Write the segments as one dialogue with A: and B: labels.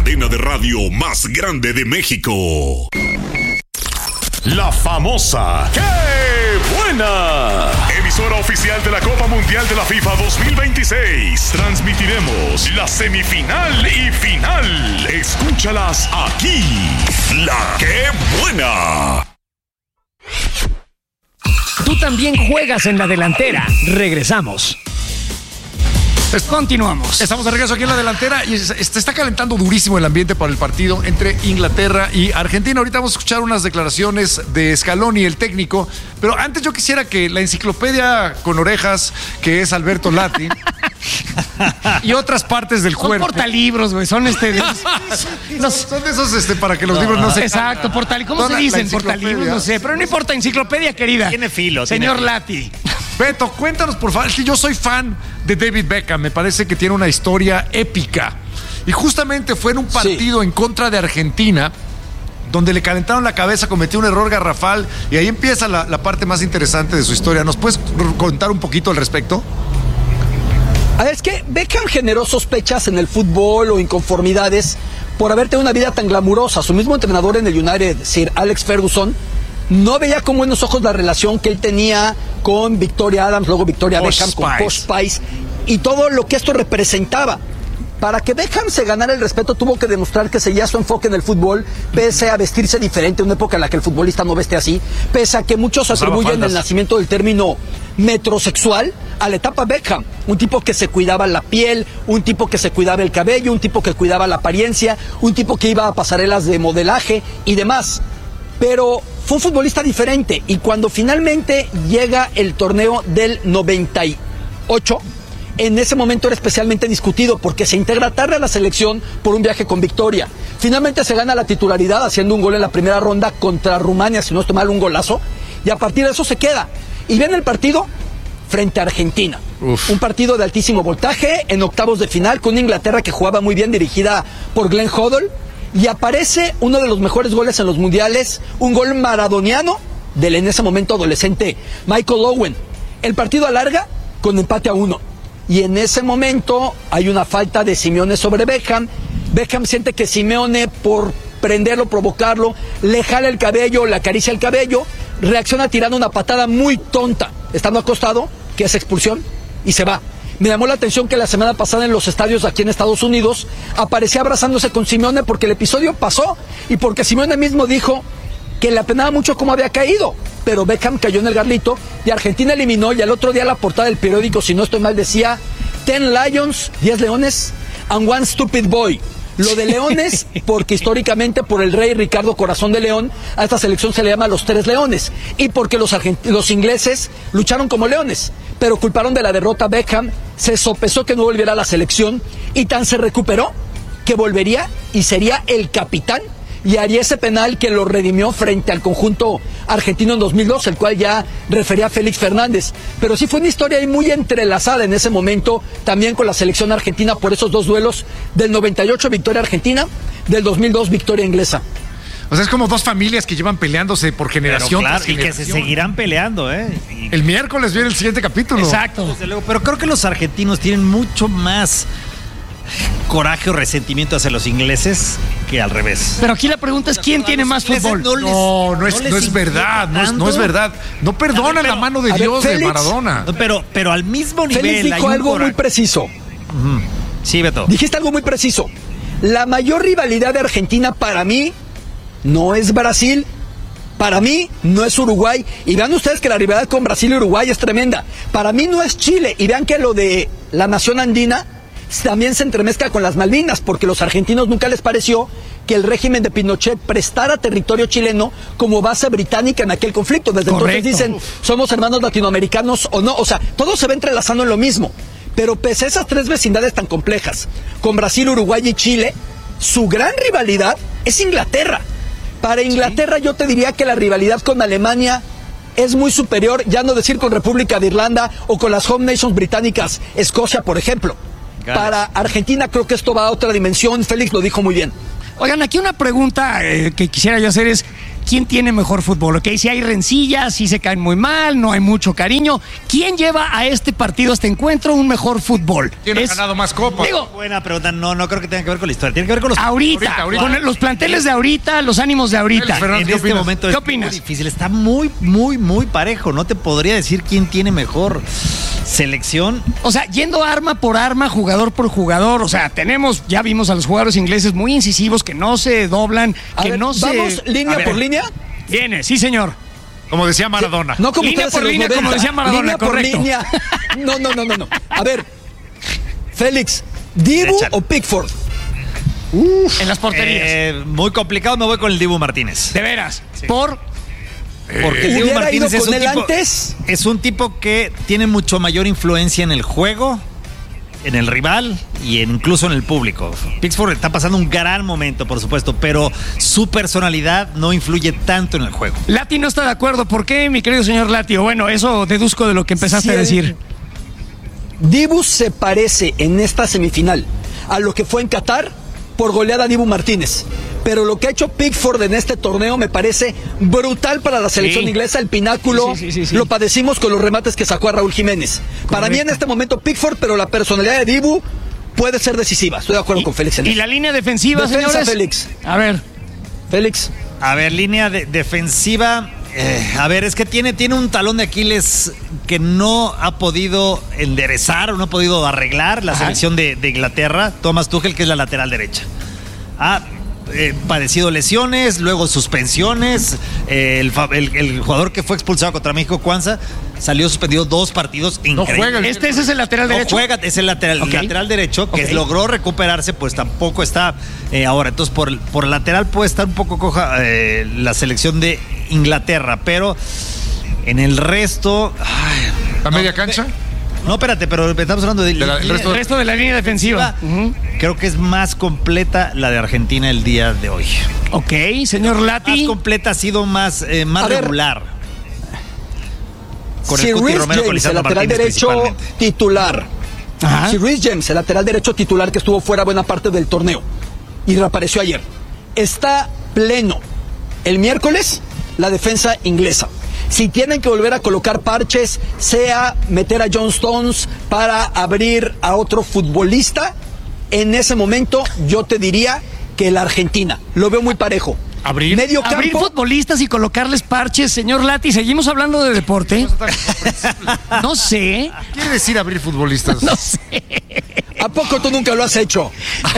A: cadena de radio más grande de México. La famosa ¡Qué buena! Emisora oficial de la Copa Mundial de la FIFA 2026. Transmitiremos la semifinal y final. Escúchalas aquí. La ¡Qué buena!
B: Tú también juegas en la delantera. Regresamos. Continuamos.
C: Estamos de regreso aquí en la delantera y se está calentando durísimo el ambiente para el partido entre Inglaterra y Argentina. Ahorita vamos a escuchar unas declaraciones de Scaloni, el técnico, pero antes yo quisiera que la enciclopedia con orejas, que es Alberto Lati, y otras partes del cuerpo.
B: Son portalibros, güey, son
C: son de esos para que los libros no se...
B: Exacto, ¿cómo se dicen? Portalibros, no sé, pero no importa, enciclopedia querida.
D: Tiene filo.
B: Señor Lati.
C: Beto, cuéntanos por favor, es que yo soy fan de David Beckham, me parece que tiene una historia épica. Y justamente fue en un partido en contra de Argentina, donde le calentaron la cabeza, cometió un error garrafal, y ahí empieza la parte más interesante de su historia. ¿Nos puedes contar un poquito al respecto?
E: A ver, es que Beckham generó sospechas en el fútbol o inconformidades por haber tenido una vida tan glamurosa. Su mismo entrenador en el United, Sir Alex Ferguson, no veía con buenos ojos la relación que él tenía con Victoria Adams, luego Victoria Beckham, con Posh Spice, y todo lo que esto representaba. Para que Beckham se ganara el respeto, tuvo que demostrar que seguía su enfoque en el fútbol, pese a vestirse diferente, en una época en la que el futbolista no veste así, pese a que muchos atribuyen el nacimiento del término metrosexual a la etapa Beckham. Un tipo que se cuidaba la piel, un tipo que se cuidaba el cabello, un tipo que cuidaba la apariencia, un tipo que iba a pasarelas de modelaje y demás. Pero fue un futbolista diferente, y cuando finalmente llega el torneo del 98, en ese momento era especialmente discutido porque se integra tarde a la selección por un viaje con Victoria. Finalmente se gana la titularidad haciendo un gol en la primera ronda contra Rumania, si no estoy mal, un golazo, y a partir de eso se queda. Y viene el partido frente a Argentina. Un partido de altísimo voltaje, en octavos de final, con Inglaterra que jugaba muy bien, dirigida por Glenn Hoddle. Y aparece uno de los mejores goles en los mundiales, un gol maradoniano del en ese momento adolescente Michael Owen. El partido alarga con empate a 1. Y en ese momento hay una falta de Simeone sobre Beckham. Beckham siente que Simeone, por prenderlo, provocarlo, le jala el cabello, le acaricia el cabello, reacciona tirando una patada muy tonta, estando acostado, que es expulsión, y se va. Me llamó la atención que la semana pasada en los estadios aquí en Estados Unidos aparecía abrazándose con Simeone porque el episodio pasó y porque Simeone mismo dijo que le apenaba mucho cómo había caído, pero Beckham cayó en el garlito y Argentina eliminó, y al otro día la portada del periódico, si no estoy mal, decía 10 Lions, 10 leones and one stupid boy. Lo de leones, porque históricamente por el rey Ricardo Corazón de León, a esta selección se le llama los 3 leones, y porque los ingleses lucharon como leones, pero culparon de la derrota a Beckham, se sopesó que no volviera a la selección, y tan se recuperó que volvería y sería el capitán, y haría ese penal que lo redimió frente al conjunto argentino en 2002, el cual ya refería a Félix Fernández. Pero sí fue una historia ahí muy entrelazada en ese momento, también con la selección argentina, por esos dos duelos, del 98 victoria argentina, del 2002 victoria inglesa.
C: O sea, es como dos familias que llevan peleándose por generación.
D: Pero claro, y que se seguirán peleando, ¿eh?
C: El miércoles viene el siguiente capítulo.
B: Exacto.
D: Desde luego, pero creo que los argentinos tienen mucho más coraje o resentimiento hacia los ingleses que al revés.
B: Pero aquí la pregunta es ¿quién tiene más fútbol?
C: No es verdad, no es verdad. No perdonan la mano de Dios de Maradona.
D: No, pero al mismo nivel
E: Félix dijo algo muy preciso.
D: Sí, Beto.
E: Dijiste algo muy preciso. La mayor rivalidad de Argentina para mí no es Brasil, para mí no es Uruguay, y vean ustedes que la rivalidad con Brasil y Uruguay es tremenda. Para mí no es Chile, y vean que lo de la nación andina también se entremezcla con las Malvinas, porque los argentinos nunca les pareció que el régimen de Pinochet prestara territorio chileno como base británica en aquel conflicto. Desde entonces dicen, somos hermanos latinoamericanos o no, o sea, todo se va entrelazando en lo mismo. Pero pese a esas 3 vecindades tan complejas, con Brasil, Uruguay y Chile, su gran rivalidad es Inglaterra. Para Inglaterra yo te diría que la rivalidad con Alemania es muy superior, ya no decir con República de Irlanda o con las home nations británicas, Escocia, por ejemplo. Para Argentina creo que esto va a otra dimensión, Félix lo dijo muy bien.
B: Oigan, aquí una pregunta que quisiera yo hacer es, quién tiene mejor fútbol, ¿ok? Si hay rencillas, si se caen muy mal, no hay mucho cariño. ¿Quién lleva a este partido, a este encuentro, un mejor fútbol?
C: ¿Quién ha ganado más copas?
B: Digo,
D: buena pregunta. No creo que tenga que ver con la historia. Tiene que ver con los...
B: Ahorita. Con los planteles de ahorita, los ánimos de ahorita.
C: Fernando,
D: En este momento
B: ¿Qué
D: es
B: opinas?
D: muy difícil. Está muy, muy, muy parejo. No te podría decir quién tiene mejor selección.
B: O sea, yendo arma por arma, jugador por jugador. O sea, ya vimos a los jugadores ingleses muy incisivos que no se doblan,
E: A
B: que
E: ver,
B: no se...
E: ¿vamos línea
B: A ver,
E: por línea?
B: Viene, sí, señor.
C: Como decía Maradona.
E: No como
B: Línea
E: ustedes
B: por
E: en los
B: línea,
E: 90.
B: como decía Maradona,
E: Línea por
B: correcto.
E: línea. No. A ver, Félix, ¿Dibu
D: Échale.
E: o Pickford?
B: En las porterías.
D: Muy complicado. Me voy con el Dibu Martínez.
B: De veras.
D: Sí.
B: Porque
D: el Dibu
E: ¿Hubiera
D: Martínez
E: ido
D: es
E: con
D: un
E: él
D: tipo,
E: antes?
D: es un tipo que tiene mucho mayor influencia en el juego, en el rival y incluso en el público. Pickford está pasando un gran momento, por supuesto, pero su personalidad no influye tanto en el juego.
B: Lati no está de acuerdo. ¿Por qué, mi querido señor Lati? O bueno, eso deduzco de lo que empezaste a decir.
E: Dibu se parece en esta semifinal a lo que fue en Qatar por goleada a Dibu Martínez. Pero lo que ha hecho Pickford en este torneo me parece brutal para la selección inglesa. El pináculo
B: Sí.
E: lo padecimos con los remates que sacó a Raúl Jiménez. Para mí en este momento Pickford, pero la personalidad de Dibu puede ser decisiva. Estoy de acuerdo con Félix en
B: ¿Y
E: eso.
B: la línea defensiva,
E: Defensa,
B: señores?
E: Félix.
B: A ver.
E: Félix.
D: A ver, línea defensiva. A ver, es que tiene un talón de Aquiles que no ha podido enderezar o no ha podido arreglar la selección de Inglaterra. Thomas Tuchel, que es la lateral derecha. Ha padecido lesiones, luego suspensiones. El jugador que fue expulsado contra México, Cuanza, salió suspendido 2 partidos increíbles.
C: juega
B: Ese es el lateral
D: No
B: derecho.
D: juega, es el lateral derecho, que
B: Ok.
D: logró recuperarse, pues tampoco está ahora. Entonces, por lateral puede estar un poco coja la selección de Inglaterra, pero en el resto...
C: ¿La media cancha?
D: No, espérate, pero estamos hablando de...
C: el
B: El resto de la línea defensiva. Ujú.
D: Creo que es más completa la de Argentina el día de hoy.
B: Ok, señor
D: Más
B: Lati.
D: completa, ha sido más
E: A ver.
D: regular. Con
E: Si
D: el Cuti
E: Reece
D: Romero, con
E: James, el
D: Lisandro
E: lateral
D: Martínez
E: derecho
D: principalmente.
E: titular.
B: Ajá.
E: Si Reece James, el lateral derecho titular que estuvo fuera buena parte del torneo y reapareció ayer, está pleno el miércoles, la defensa inglesa. Si tienen que volver a colocar parches, sea meter a John Stones para abrir a otro futbolista, en ese momento yo te diría que la Argentina. Lo veo muy parejo.
C: ¿Abrir?
E: Medio
B: Abrir
E: campo.
B: futbolistas y colocarles parches, señor Lati. ¿Seguimos hablando de deporte? No sé.
C: Quiere decir abrir futbolistas.
B: No sé.
E: ¿A poco tú nunca lo has hecho?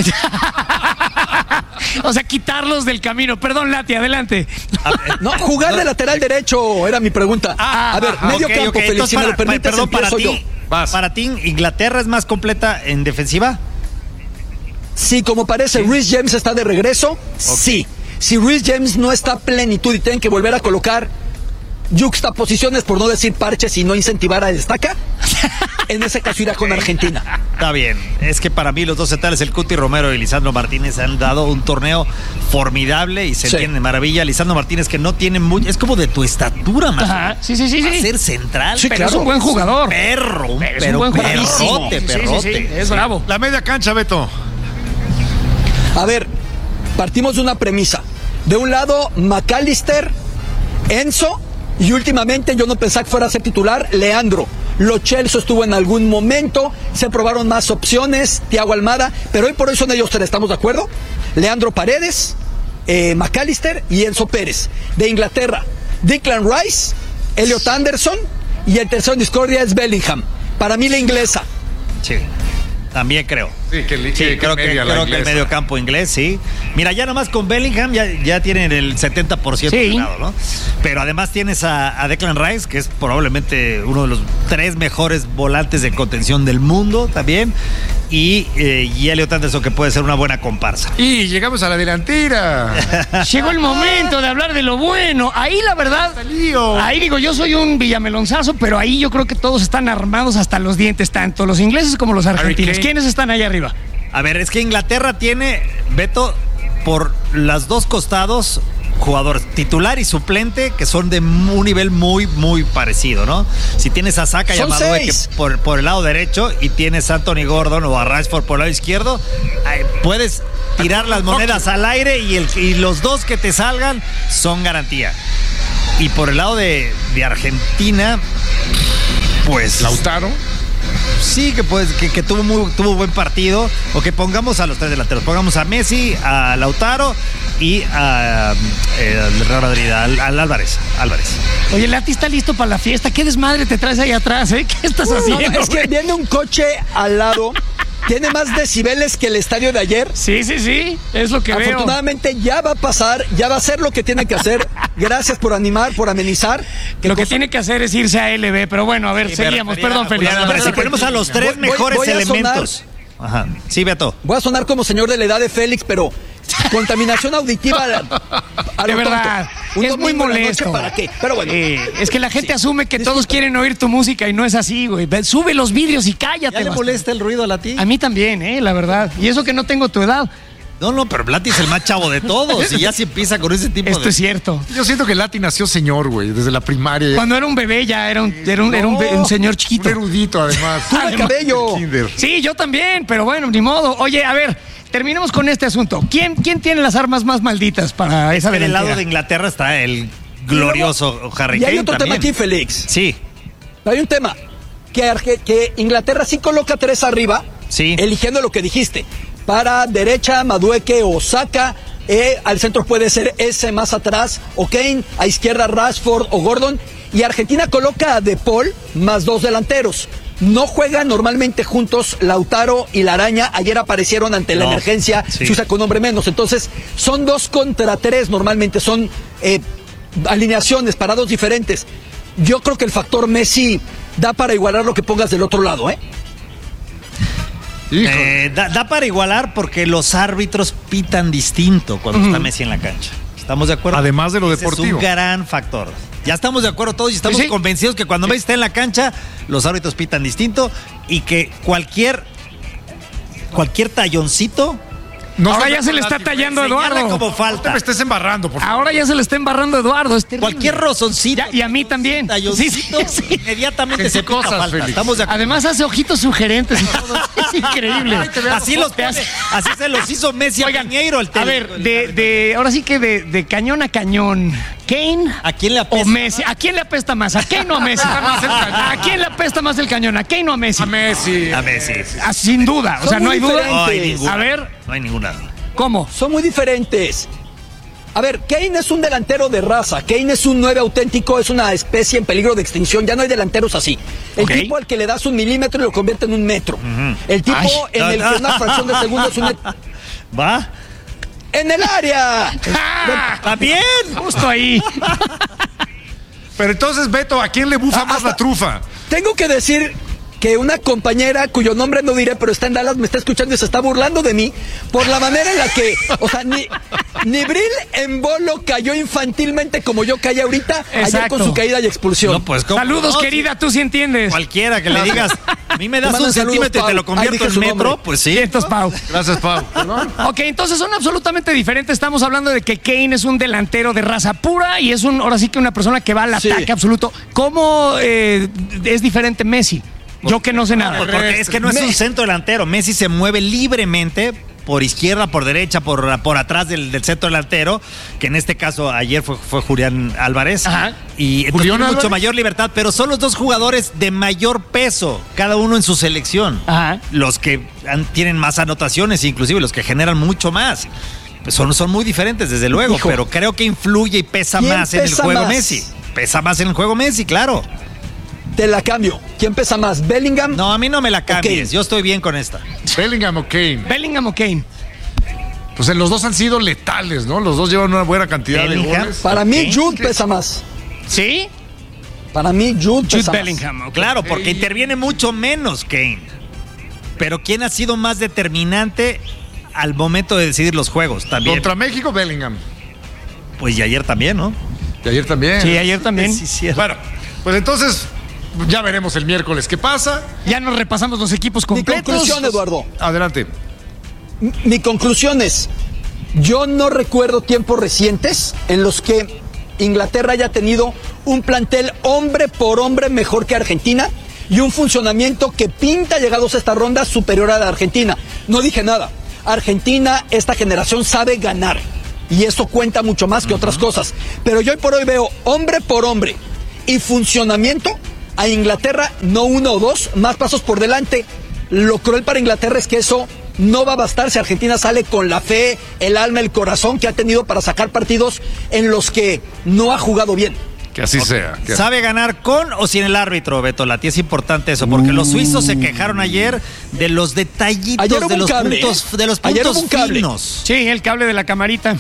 B: O sea, quitarlos del camino. Perdón, Lati, adelante.
E: No, jugar de lateral derecho era mi pregunta. A ver, medio
D: Ok,
E: campo,
D: ok.
E: Félix,
D: Entonces,
E: si me lo permites,
D: perdón, para
E: empiezo
D: ti,
E: yo.
D: para ti, ¿Inglaterra es más completa en defensiva?
E: Sí, como parece, Reece James está de regreso, sí. Si Reece James no está a plenitud y tienen que volver a colocar yuxtaposiciones, por no decir parches y no incentivar a Destaca, en ese caso irá con Argentina.
D: Está bien. Es que para mí los dos centrales, el Cuti Romero y Lisandro Martínez, han dado un torneo formidable y se
E: Sí.
D: entiende de maravilla. Lisandro Martínez, que no tiene mucho, es como de tu estatura, más.
B: Ajá. Sí.
D: Para ser central,
E: Sí,
B: Pero
E: claro.
B: es un buen jugador.
D: perro,
B: Es un buen jugador.
D: perrote,
B: Sí, sí,
D: perrote.
B: sí, es bravo.
C: La media cancha, Beto.
E: A ver, partimos de una premisa. De un lado, McAllister, Enzo, y últimamente yo no pensaba que fuera a ser titular, Leandro. Lo Celso estuvo en algún momento, se probaron más opciones, Thiago Almada, pero hoy por hoy son ellos tres, ¿estamos de acuerdo? Leandro Paredes, McAllister y Enzo Pérez. De Inglaterra, Declan Rice, Elliot Anderson, y el tercero en discordia es Bellingham. Para mí la inglesa.
D: Sí, también creo.
C: Sí,
D: Sí, creo que el medio campo inglés, sí. Mira, ya nomás con Bellingham ya tienen el 70%
B: Sí.
D: ganado, ¿no? Pero además tienes a Declan Rice, que es probablemente uno de los 3 mejores volantes de contención del mundo también. Y Elliot Anderson, que puede ser una buena comparsa.
C: Y llegamos a la delantera.
B: Llegó el momento de hablar de lo bueno. Ahí la verdad, ahí digo, yo soy un villamelonzazo, pero ahí yo creo que todos están armados hasta los dientes, tanto los ingleses como los argentinos.
C: Kane.
B: ¿Quiénes están ahí arriba?
D: A ver, es que Inglaterra tiene, Beto, por los dos costados, jugador titular y suplente que son de un nivel muy, muy parecido, ¿no? Si tienes a Saka y a Madueke por el lado derecho y tienes a Anthony Gordon o a Rashford por el lado izquierdo, puedes tirar las monedas al aire y los dos que te salgan son garantía. Y por el lado de Argentina, pues...
C: Lautaro.
D: Sí, que tuvo buen partido. O que pongamos a los tres delanteros. Pongamos a Messi, a Lautaro y a Real Madrid, al Álvarez.
B: Oye, Lati está listo para la fiesta. ¿Qué desmadre te traes ahí atrás, eh? ¿Qué estás haciendo?
E: No, es que viene un coche al lado. Tiene más decibeles que el estadio de ayer.
B: Sí, es lo que veo.
E: Afortunadamente ya va a pasar, ya va a hacer lo que tiene que hacer. Gracias por animar, por amenizar.
B: Lo que tiene que hacer es irse a LB, pero bueno, a ver, seguíamos. Perdón, Félix.
D: Pero si ponemos a los tres mejores elementos. Ajá. Sí, Beto.
E: Voy a sonar como señor de la edad de Félix, pero contaminación auditiva a
B: de verdad, es muy molesto.
E: ¿Para qué? Pero bueno.
B: Es que la gente asume que todos quieren oír tu música y no es así, güey. Sube los vídeos y cállate.
D: ¿Ya le molesta el ruido a Lati?
B: A mí también, la verdad. Y eso que no tengo tu edad.
D: No, pero Lati es el más chavo de todos y ya se empieza con ese tipo
B: Esto es cierto.
C: Yo siento que Lati nació señor, güey, desde la primaria.
B: Cuando era un bebé ya era un señor chiquito.
C: Un erudito, además.
E: Tuve cabello.
B: Sí, yo también, pero bueno, ni modo. Oye, a ver, terminemos con este asunto. ¿Quién tiene las armas más malditas para esa delantera?
D: Del lado de Inglaterra está el glorioso Harry Kane.
E: Y hay otro
D: también.
E: tema aquí, Félix.
D: Sí.
E: Hay un tema. Que Inglaterra sí coloca tres arriba,
D: sí,
E: eligiendo lo que dijiste. Para derecha, Madueke o Saka. Al centro puede ser ese más atrás, o Kane. A izquierda, Rashford o Gordon. Y Argentina coloca a De Paul más dos delanteros. No juegan normalmente juntos Lautaro y la Araña. Ayer aparecieron ante la emergencia, se usa con hombre menos. Entonces, son 2 contra 3 normalmente. Son alineaciones, parados diferentes. Yo creo que el factor Messi da para igualar lo que pongas del otro lado,
D: Da para igualar porque los árbitros pitan distinto cuando está Messi en la cancha. ¿Estamos de acuerdo?
C: Además de lo deportivo.
D: Es un gran factor. Ya estamos de acuerdo todos y estamos convencidos que cuando Messi está en la cancha, los árbitros pitan distinto y que cualquier talloncito...
B: Ahora ya se le está tallando a Eduardo.
D: Como falta.
C: No te me estés embarrando, por favor.
B: Ahora ya se le está embarrando a Eduardo. Es terrible.
D: Cualquier rozoncito.
B: Y a mí también.
D: Talloncito, inmediatamente se pita falta.
C: Félix.
D: Estamos de acuerdo.
B: Además hace ojitos sugerentes y todo. Es increíble.
D: Así se los hizo Messi a Piñeiro.
B: A ver, ahora sí que de cañón a cañón. ¿Kane
D: ¿a quién le apesta
B: o Messi? ¿A quién le apesta más? ¿A Kane o a Messi? ¿A quién le apesta más el cañón? ¿A Kane o a Messi?
C: A Messi.
D: A Messi.
B: Sin duda. O sea, no hay duda.
D: No hay ninguna.
B: A ver.
D: No hay ninguna.
B: ¿Cómo?
E: Son muy diferentes. A ver, Kane es un delantero de raza. Kane es un 9 auténtico, es una especie en peligro de extinción. Ya no hay delanteros así. El tipo al que le das 1 milímetro y lo convierte en 1 metro. El tipo en el que una fracción de segundo es un...
D: ¿Va?
E: ¡En el área!
D: ¡Está bien!
B: Justo ahí.
C: Pero entonces, Beto, ¿a quién le bufa más la trufa?
E: Tengo que decir que una compañera cuyo nombre no diré, pero está en Dallas, me está escuchando y se está burlando de mí por la manera en la que, o sea, ni Bril en bolo cayó infantilmente como yo caí ahorita. Exacto. Ayer con su caída y expulsión.
D: No, pues,
B: saludos, querida, tú sí entiendes.
D: Cualquiera que le digas, a mí me das 1 centímetro y te lo convierto en metro, nombre. Pues sí.
B: Vientos, Pau.
C: Gracias, Pau.
B: Ok, entonces son absolutamente diferentes. Estamos hablando de que Kane es un delantero de raza pura y es ahora sí que una persona que va al ataque absoluto. ¿Cómo es diferente Messi? Yo que no sé nada.
D: Porque es que no es un centro delantero. Messi se mueve libremente por izquierda, por derecha, por atrás del centro delantero, que en este caso ayer fue Julián Álvarez.
B: Ajá.
D: Y tiene mucho mayor libertad, pero son los dos jugadores de mayor peso, cada uno en su selección.
B: Ajá.
D: Los que tienen más anotaciones, inclusive los que generan mucho más. Son muy diferentes, desde luego, pero creo que influye y pesa más en el juego Messi. Pesa más en el juego Messi, claro.
E: Te la cambio. ¿Quién pesa más? ¿Bellingham?
D: No, a mí no me la cambies. Yo estoy bien con esta.
C: ¿Bellingham o Kane?
B: ¿Bellingham o Kane?
C: Pues los dos han sido letales, ¿no? Los dos llevan una buena cantidad de goles.
E: Para mí, Jude pesa más.
B: ¿Sí?
E: Para mí, Jude pesa
B: Bellingham.
E: más.
B: Okay.
D: Claro, porque interviene mucho menos Kane. Pero ¿quién ha sido más determinante al momento de decidir los juegos? También.
C: Contra México, Bellingham.
D: Pues y ayer también, ¿no?
C: Y ayer también.
B: Sí, ayer también.
D: Sí,
C: bueno, pues entonces ya veremos el miércoles qué pasa.
B: Ya nos repasamos los equipos completos.
E: Mi conclusión, Eduardo.
C: Adelante.
E: Mi conclusión es, Yo no recuerdo tiempos recientes en los que Inglaterra haya tenido un plantel hombre por hombre mejor que Argentina y un funcionamiento que pinta, llegados a esta ronda, superior a la Argentina. No dije nada. Argentina, esta generación sabe ganar y eso cuenta mucho más que otras cosas. Pero yo hoy por hoy veo hombre por hombre y funcionamiento a Inglaterra, no uno o dos, más pasos por delante. Lo cruel para Inglaterra es que eso no va a bastar si Argentina sale con la fe, el alma, el corazón que ha tenido para sacar partidos en los que no ha jugado bien.
C: Que así sea.
D: ¿Sabe ganar con o sin el árbitro, Beto Lati? Es importante eso, porque los suizos se quejaron ayer de los detallitos, de los puntos finos.
B: Sí, el cable de la camarita.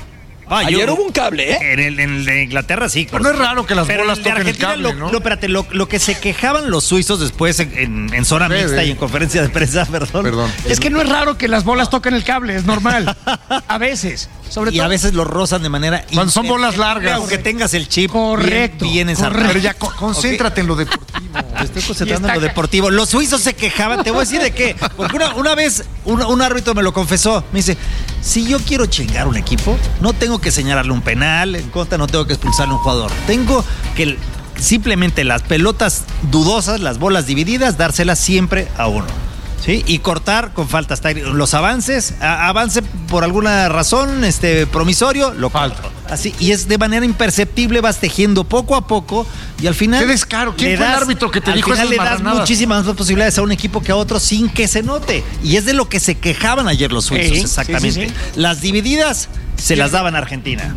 E: Ayer hubo un cable, ¿eh?
D: En el de Inglaterra sí.
C: Pero no es raro que las bolas toquen el cable, ¿no?
D: Espérate, lo que se quejaban los suizos después en zona mixta y en conferencia de prensa, perdón.
B: Es que no es raro que las bolas toquen el cable, es normal. A veces. Sobre todo.
D: A veces lo rozan de manera...
C: Cuando son bolas largas.
D: Aunque tengas el chip bien
C: ensartado. Pero ya concéntrate en lo deportivo.
D: Me estoy concentrando en lo deportivo. Los suizos se quejaban, te voy a decir de qué. Porque una vez un árbitro me lo confesó. Me dice, si yo quiero chingar un equipo, no tengo que señalarle un penal en contra, no tengo que expulsarle a un jugador. Tengo que simplemente las pelotas dudosas, las bolas divididas, dárselas siempre a uno. ¿Sí? Y cortar con faltas. Los avances, avance por alguna razón promisorio, lo corto. Así, y es de manera imperceptible, vas tejiendo poco a poco y al final...
C: ¡Qué descaro! ¿Quién fue el árbitro que te dijo esas marranadas?
D: Le das muchísimas más posibilidades a un equipo que a otro sin que se note. Y es de lo que se quejaban ayer los suizos, exactamente. Sí. Las divididas se las daban a Argentina.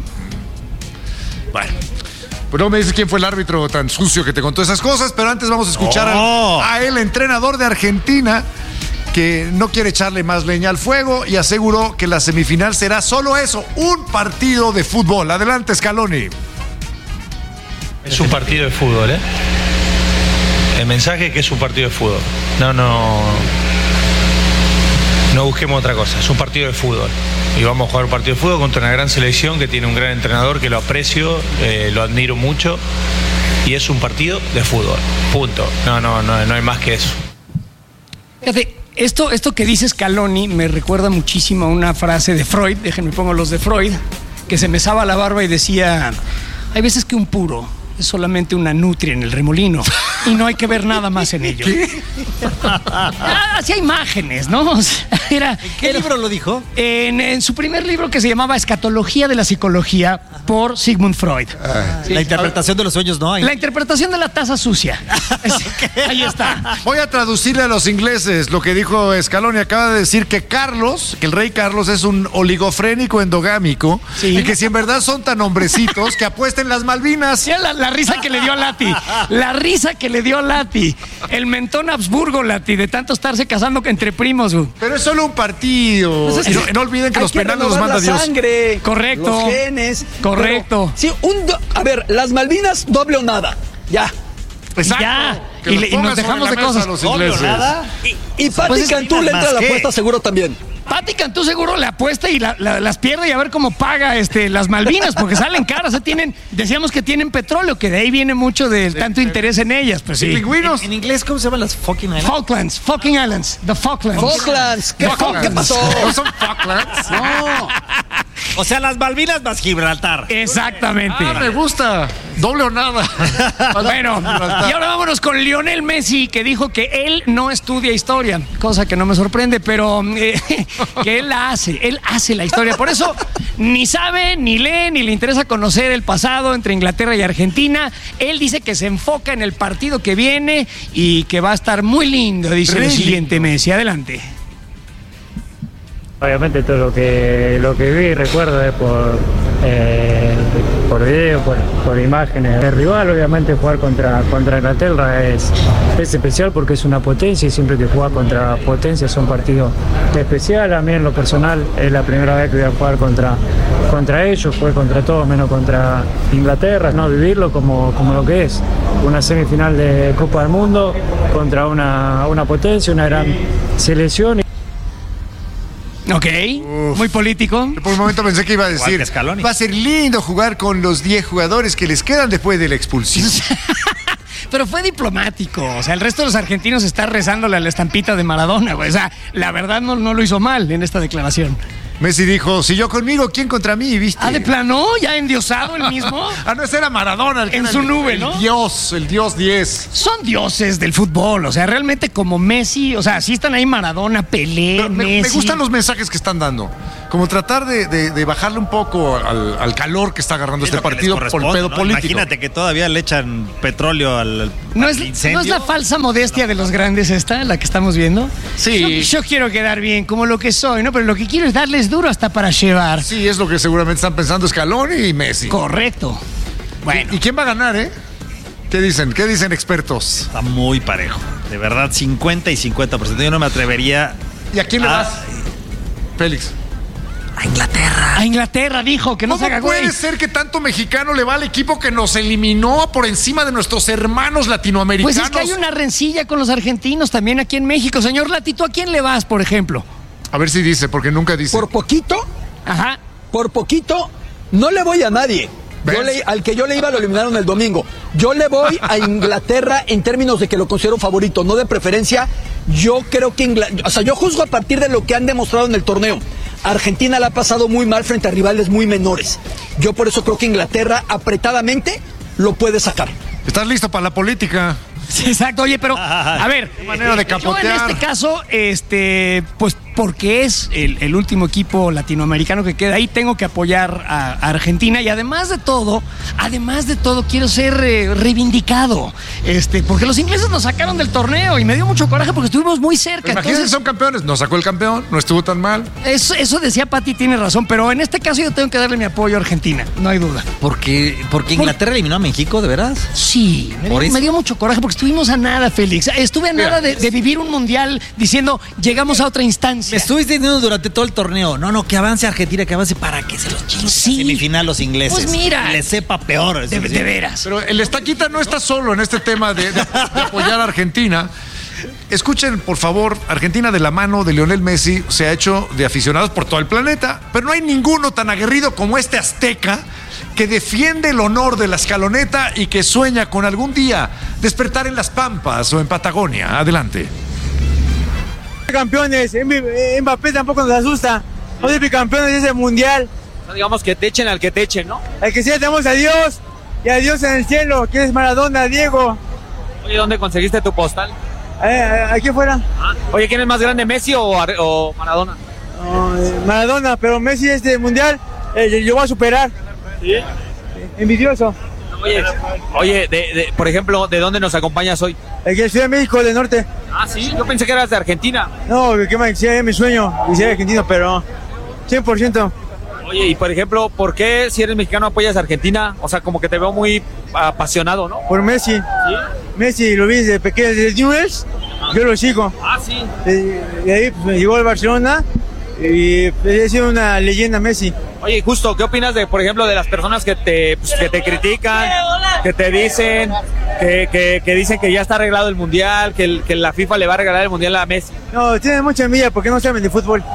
C: Bueno. Pues no me dices quién fue el árbitro tan sucio que te contó esas cosas, pero antes vamos a escuchar a el entrenador de Argentina, que no quiere echarle más leña al fuego y aseguró que la semifinal será solo eso, un partido de fútbol. Adelante, Scaloni.
F: Es un partido de fútbol, ¿eh? El mensaje es que es un partido de fútbol. No busquemos otra cosa, es un partido de fútbol. Y vamos a jugar un partido de fútbol contra una gran selección que tiene un gran entrenador que lo aprecio, lo admiro mucho. Y es un partido de fútbol, punto. No hay más que eso.
B: Fíjate, esto que dice Scaloni me recuerda muchísimo a una frase de Freud, déjenme pongo los de Freud, que se mesaba la barba y decía, hay veces que un puro es solamente una nutria en el remolino y no hay que ver nada más en ello. Hacía imágenes, ¿no? O sea,
D: ¿En qué libro lo dijo?
B: En su primer libro, que se llamaba Escatología de la Psicología, por Sigmund Freud.
D: Sí. La interpretación de los sueños, ¿no?
B: La interpretación de la taza sucia. Ahí está.
C: Voy a traducirle a los ingleses lo que dijo Scaloni. Acaba de decir que el rey Carlos es un oligofrénico endogámico, y que si en verdad son tan hombrecitos, que apuesten las Malvinas.
B: Sí, la risa que le dio a Lati. La risa que le dio a Lati. El mentón Habsburgo, Lati, de tanto estarse casando entre primos.
C: Pero es solo un partido.
E: Pues
C: no olviden que los penales los manda Dios.
E: Sangre,
B: correcto.
E: Los genes.
B: Correcto.
E: Pero, sí, a ver, las Malvinas, doble o nada. Ya.
C: Exacto.
B: Ya. Y nos dejamos de cosas.
C: Los ingleses.
D: Nada.
E: Y Pati Cantú le entra a la apuesta seguro también.
B: Pati Cantú seguro le apuesta y las pierde y a ver cómo paga las Malvinas, porque salen caras. Decíamos que tienen petróleo, que de ahí viene mucho del tanto interés en ellas. Pues sí.
C: Pingüinos.
D: En inglés, ¿cómo se llaman las fucking islands?
B: Fucking Islands. The Falklands.
E: ¿Qué pasó?
C: ¿No son Falklands?
E: No.
D: O sea, las Malvinas más Gibraltar.
B: Exactamente.
C: Me gusta. Doble o nada.
B: Bueno, y ahora vámonos con Lionel Messi, que dijo que él no estudia historia, cosa que no me sorprende, pero que él hace la historia. Por eso ni sabe, ni lee, ni le interesa conocer el pasado entre Inglaterra y Argentina. Él dice que se enfoca en el partido que viene y que va a estar muy lindo, dice el siguiente Messi. Adelante.
G: Obviamente todo lo que vi y recuerdo es por video, por imágenes. El rival, obviamente, jugar contra Inglaterra es especial porque es una potencia y siempre que juegas contra potencia es un partido especial. A mí en lo personal es la primera vez que voy a jugar contra ellos, jugué contra todos menos contra Inglaterra. No vivirlo como lo que es, una semifinal de Copa del Mundo contra una potencia, una gran selección.
B: Ok, muy político.
C: Por un momento pensé que iba a decir, va a ser lindo jugar con los 10 jugadores que les quedan después de la expulsión.
B: Pero fue diplomático. O sea, el resto de los argentinos está rezándole a la estampita de Maradona, güey. O sea, la verdad no lo hizo mal en esta declaración.
C: Messi dijo, si yo conmigo, ¿quién contra mí? ¿Viste?
B: ¿De plano? ¿Ya endiosado el mismo?
C: No, ese era Maradona.
B: En su nube, ¿no?
C: El dios 10.
B: Son dioses del fútbol, o sea, realmente como Messi, o sea, sí están ahí Maradona, Pelé, Messi.
C: Me gustan los mensajes que están dando. Como tratar de bajarle un poco al calor que está agarrando este partido por el pedo político.
D: Imagínate que todavía le echan petróleo al incendio.
B: ¿No es la falsa modestia de los grandes esta, la que estamos viendo?
C: Sí.
B: Yo quiero quedar bien, como lo que soy, ¿no? Pero lo que quiero es darles duro hasta para llevar.
C: Sí, es lo que seguramente están pensando Scaloni y Messi.
B: Correcto. Bueno.
C: ¿Y quién va a ganar, eh? ¿Qué dicen? ¿Qué dicen expertos?
D: Está muy parejo. De verdad, 50 y 50%. Yo no me atrevería.
C: ¿Y a quién le vas? Félix.
D: A Inglaterra.
B: A Inglaterra, dijo, que no se haga güey.
C: ¿Cómo puede ser que tanto mexicano le va al equipo que nos eliminó por encima de nuestros hermanos latinoamericanos?
B: Pues es que hay una rencilla con los argentinos también aquí en México. Señor Lati, ¿tú a quién le vas, por ejemplo?
C: A ver si dice, porque nunca dice.
E: Por poquito,
B: Ajá.
E: por poquito, no le voy a nadie. Al que yo le iba lo eliminaron el domingo. Yo le voy a Inglaterra en términos de que lo considero favorito, no de preferencia. Yo creo que yo juzgo a partir de lo que han demostrado en el torneo. Argentina la ha pasado muy mal frente a rivales muy menores. Yo por eso creo que Inglaterra apretadamente lo puede sacar.
C: ¿Estás listo para la política?
B: Sí, exacto. Oye, pero, a ver,
C: qué manera de capotear.
B: Yo en este caso, pues porque es el último equipo latinoamericano que queda ahí, tengo que apoyar a Argentina y además de todo, quiero ser reivindicado, porque los ingleses nos sacaron del torneo y me dio mucho coraje porque estuvimos muy cerca.
C: Imagínense,
B: entonces,
C: son campeones, nos sacó el campeón, no estuvo tan mal.
B: Eso decía Pati, tiene razón, pero en este caso yo tengo que darle mi apoyo a Argentina, no hay duda.
D: Porque Inglaterra eliminó a México, ¿de veras?
B: Sí, me dio mucho coraje porque estuvimos a nada, Félix. Estuve a nada de vivir un mundial diciendo, llegamos a otra instancia.
D: Me estuviste diciendo durante todo el torneo, no, que avance Argentina, que avance para que se los chinguen.
B: Sí.
D: Semifinal los ingleses.
B: Pues mira.
D: Les sepa peor.
B: De veras.
C: Pero el Estaquita no está solo en este tema de apoyar a Argentina. Escuchen, por favor, Argentina de la mano de Lionel Messi se ha hecho de aficionados por todo el planeta, pero no hay ninguno tan aguerrido como este azteca que defiende el honor de la escaloneta y que sueña con algún día despertar en las Pampas o en Patagonia. Adelante.
H: Campeones, Mbappé tampoco nos asusta. No ser bicampeones de ese mundial.
I: No digamos que te echen al que te echen, ¿no?
H: Al que sí le damos a Dios y a Dios en el cielo. ¿Quién es Maradona, Diego?
I: Oye, ¿dónde conseguiste tu postal?
H: Aquí afuera.
I: Oye, ¿quién es más grande, Messi o Maradona?
H: Maradona, pero Messi este mundial lo va a superar.
I: ¿Sí?
H: Envidioso.
I: Oye, por ejemplo, ¿de dónde nos acompañas hoy?
H: El que Ciudad de México del norte.
I: Ah, sí, yo pensé que eras de Argentina.
H: No, que me decía mi sueño, y ser argentino, pero 100%.
I: Oye, y por ejemplo, ¿por qué si eres mexicano apoyas a Argentina? O sea, como que te veo muy apasionado, ¿no?
H: Por Messi.
I: ¿Sí?
H: Messi lo vi desde pequeño, desde Newell's, yo lo sigo.
I: Ah, sí.
H: De ahí pues, me llegó al Barcelona y ha sido una leyenda Messi.
I: Oye, justo, ¿qué opinas de, por ejemplo, de las personas que te critican, que te dicen que dicen que ya está arreglado el mundial, que la FIFA le va a regalar el mundial a Messi?
H: No, tienen mucha envidia porque no saben de fútbol.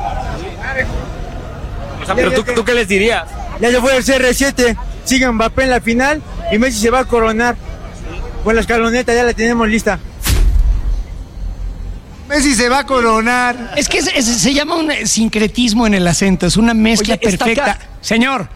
I: O sea, pero ¿tú qué les dirías?
H: Ya se fue el CR7, sigue Mbappé en la final y Messi se va a coronar. Con la escaloneta ya la tenemos lista.
C: Messi se va a coronar.
B: Es que se llama un sincretismo en el acento, es una mezcla perfecta. Señor.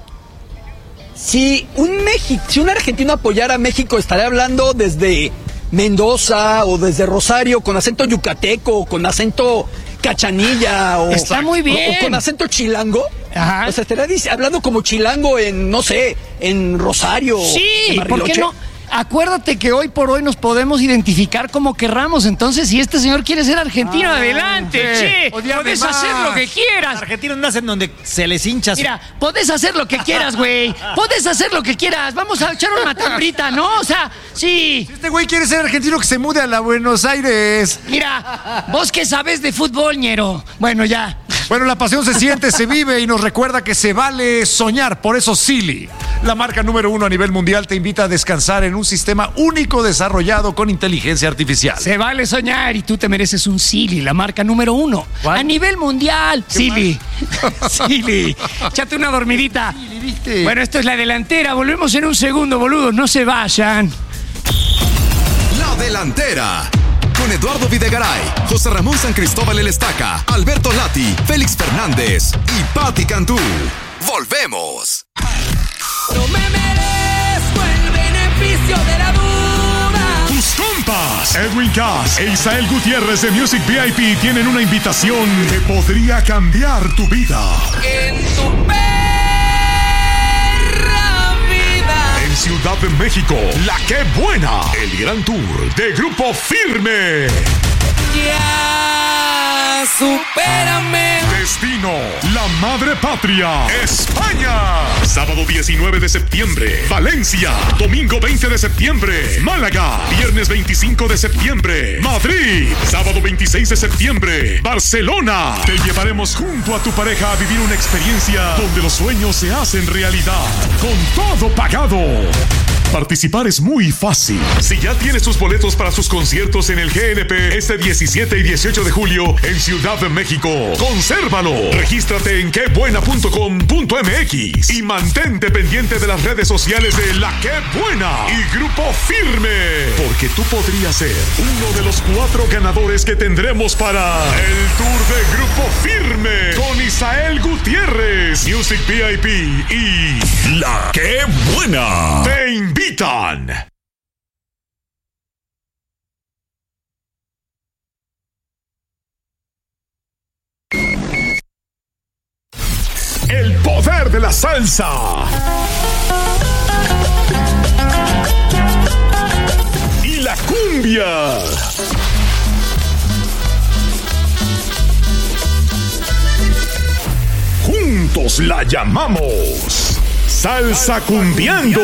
E: Si un argentino apoyara a México, estaría hablando desde Mendoza o desde Rosario con acento yucateco o con acento cachanilla o
B: está muy bien.
E: O con acento chilango.
B: Ajá.
E: O sea, estaría hablando como chilango en, no sé, en Rosario.
B: Sí,
E: en
B: ¿por qué no? Acuérdate que hoy por hoy nos podemos identificar como querramos. Entonces, si este señor quiere ser argentino, adelante, che. Podés hacer lo que quieras.
D: Los argentinos nacen donde se les hincha.
B: Mira, podés hacer lo que quieras, güey. Podés hacer lo que quieras. Vamos a echar una matambrita, ¿no? O sea, sí.
C: Si este güey quiere ser argentino, que se mude a la Buenos Aires.
B: Mira, vos que sabés de fútbol, ñero. Bueno, ya.
C: Bueno, la pasión se siente, se vive y nos recuerda que se vale soñar. Por eso Silly, la marca número 1 a nivel mundial, te invita a descansar en un sistema único desarrollado con inteligencia artificial.
B: Se vale soñar y tú te mereces un Silly, la marca número 1 a nivel mundial. Silly. Silly. Échate una dormidita.
C: Silly, ¿viste?
B: Bueno, esto es la delantera. Volvemos en un segundo, boludos. No se vayan.
A: La delantera. Con
J: con Eduardo Videgaray, José Ramón San Cristóbal El Estaca, Alberto Lati, Félix Fernández y Patti Cantú. ¡Volvemos!
K: No me merezco el beneficio de la duda.
A: Tus compas, Edwin Cass e Isael Gutiérrez de Music VIP tienen una invitación que podría cambiar tu vida.
K: En tu perra vida.
A: En Ciudad de México, La Qué Buena, el gran tour de Grupo Firme.
K: Ya, supérame.
A: Destino, la madre patria, España. Sábado 19 de septiembre, Valencia. Domingo 20 de septiembre, Málaga. Viernes 25 de septiembre, Madrid. Sábado 26 de septiembre, Barcelona. Te llevaremos junto a tu pareja a vivir una experiencia donde los sueños se hacen realidad. Con todo pagado. Participar es muy fácil. Si ya tienes tus boletos para sus conciertos en el GNP este 17 y 18 de julio en Ciudad de México, consérvalo. Regístrate en quebuena.com.mx y mantente pendiente de las redes sociales de La Qué Buena y Grupo Firme, porque tú podrías ser uno de los 4 ganadores que tendremos para el tour de Grupo Firme con Isael Gutiérrez, Music VIP y La Qué Buena. Te invitan. El poder de la salsa. Y la cumbia. Juntos la llamamos Salsa Cumbiando.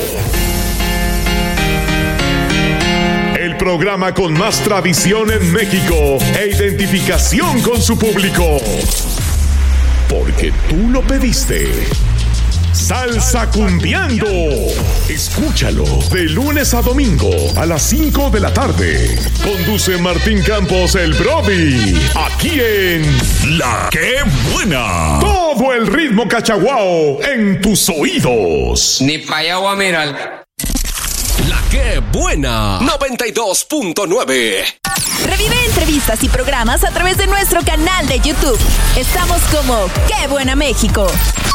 A: El programa con más tradición en México e identificación con su público. Porque tú lo pediste. Salsa Cumbiando. Escúchalo de lunes a domingo a las 5 de la tarde. Conduce Martín Campos, el Brody. Aquí en La Qué Buena. Todo el ritmo cachaguao en tus oídos.
K: Ni pa' allá voy a mirar.
J: La Qué Buena 92.9.
L: Revive entrevistas y programas a través de nuestro canal de YouTube. Estamos como Qué Buena México.